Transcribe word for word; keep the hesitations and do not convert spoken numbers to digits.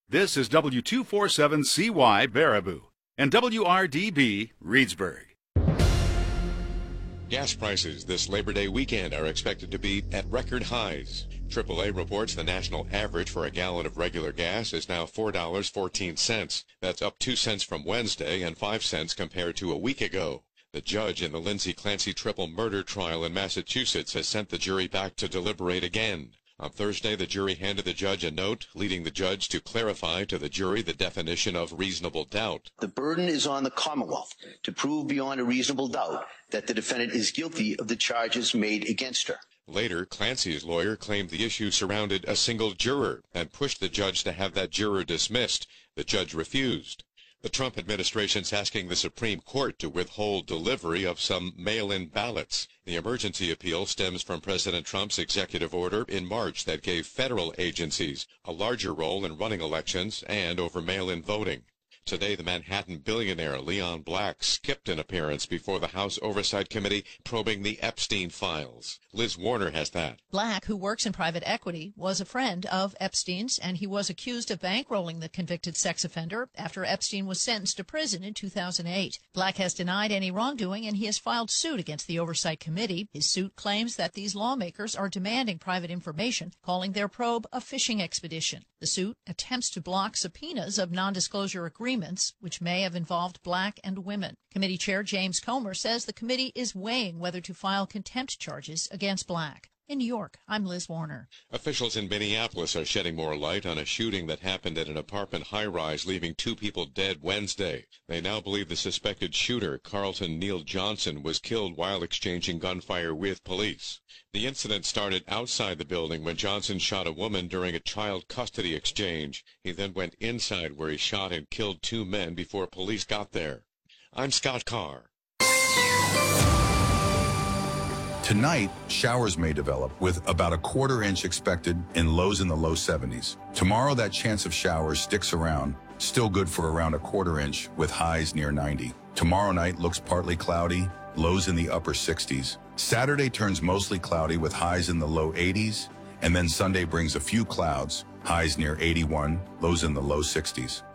This is W two forty-seven C Y Baraboo and W R D B Reedsburg. Gas prices this Labor Day weekend are expected to be at record highs. triple A reports the national average for a gallon of regular gas is now four dollars and fourteen cents. That's up two cents from Wednesday and five cents compared to a week ago. The judge in the Lindsay Clancy triple murder trial in Massachusetts has sent the jury back to deliberate again. On Thursday, the jury handed the judge a note, leading the judge to clarify to the jury the definition of reasonable doubt. The burden is on the Commonwealth to prove beyond a reasonable doubt that the defendant is guilty of the charges made against her. Later, Clancy's lawyer claimed the issue surrounded a single juror and pushed the judge to have that juror dismissed. The judge refused. The Trump administration's asking the Supreme Court to withhold delivery of some mail-in ballots. The emergency appeal stems from President Trump's executive order in March that gave federal agencies a larger role in running elections and over mail-in voting. Today, the Manhattan billionaire Leon Black skipped an appearance before the House Oversight Committee probing the Epstein files. Liz Warner has that. Black, who works in private equity, was a friend of Epstein's, and he was accused of bankrolling the convicted sex offender after Epstein was sentenced to prison in two thousand eight. Black has denied any wrongdoing, and he has filed suit against the Oversight Committee. His suit claims that these lawmakers are demanding private information, calling their probe a fishing expedition. The suit attempts to block subpoenas of nondisclosure agreements, which may have involved Black and women. Committee Chair James Comer says the committee is weighing whether to file contempt charges against Black. In New York, I'm Liz Warner. Officials in Minneapolis are shedding more light on a shooting that happened at an apartment high-rise, leaving two people dead Wednesday. They now believe the suspected shooter, Carlton Neal Johnson, was killed while exchanging gunfire with police. The incident started outside the building when Johnson shot a woman during a child custody exchange. He then went inside where he shot and killed two men before police got there. I'm Scott Carr. Tonight, showers may develop with about a quarter inch expected and lows in the low seventies. Tomorrow, that chance of showers sticks around, still good for around a quarter inch with highs near ninety. Tomorrow night looks partly cloudy, lows in the upper sixties. Saturday turns mostly cloudy with highs in the low eighties, and then Sunday brings a few clouds, highs near eighty-one, lows in the low sixties.